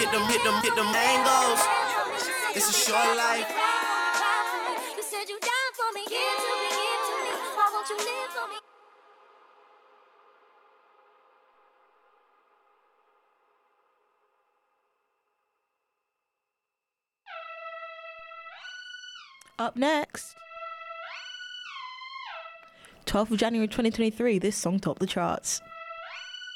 hit them angles. It's a short life. You said you down for me, give to me, give to me. Why won't you live for me? Up next, 12th of January 2023, this song topped the charts.